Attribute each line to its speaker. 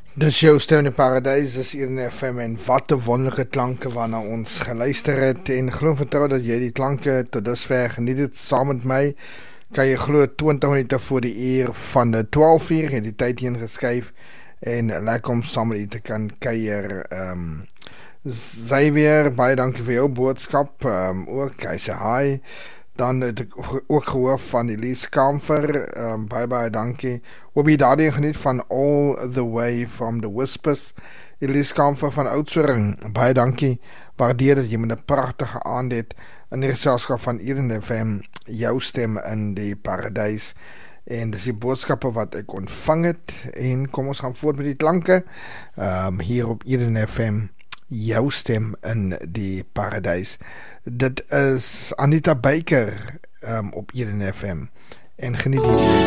Speaker 1: Dis jou stem in die paradys, dis hier in FM en wat 'n wonderlike klanke waarna ons geluister het en glo vertrou dat jy die klanke tot dusver geniet het saam met my. Kan jy glo 20 minute voor die uur van die 12 uur het die tyd heen geskuif en lekker om saam met u te kan kuier. Xavier, baie dankie vir jou boodskap. Ook hy sê hi. Dan het ek ook gehoor van Elise Kamfer, baie dankie. Hoop jy daardie geniet van All the Way from the Whispers. Elise Kamfer van Oudtshoorn, baie dankie. Waardeer dat jy met 'n pragtige aand het in die geselskap van Eden FM, jou stem in die paradys. En dis die boodskappe wat ek ontvang het. En kom ons gaan voort met die klanke. Hier op Eden FM, jou stem in die paradys. Dit is Anita Baker op Eden FM en geniet die